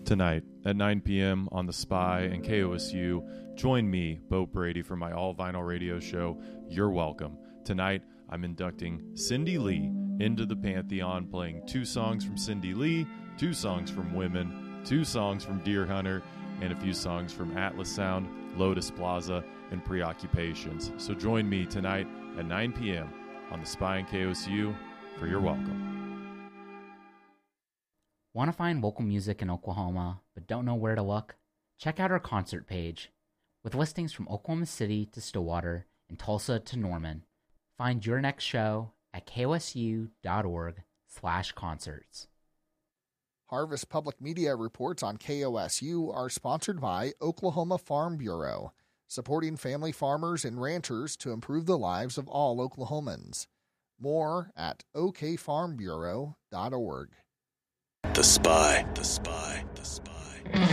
Tonight at 9 p.m. on The Spy and KOSU, join me, Bo Brady, for my all-vinyl radio show, You're Welcome. Tonight, I'm inducting Cindy Lee into the Pantheon, playing 2 songs from Cindy Lee, 2 songs from Women, 2 songs from Deer Hunter, and a few songs from Atlas Sound, Lotus Plaza, and Preoccupations. So join me tonight at 9 p.m. on The Spy and KOSU for You're Welcome. Want to find local music in Oklahoma, but don't know where to look? Check out our concert page, with listings from Oklahoma City to Stillwater and Tulsa to Norman. Find your next show at kosu.org/concerts. Harvest Public Media reports on KOSU are sponsored by Oklahoma Farm Bureau, supporting family farmers and ranchers to improve the lives of all Oklahomans. More at okfarmbureau.org. The Spy.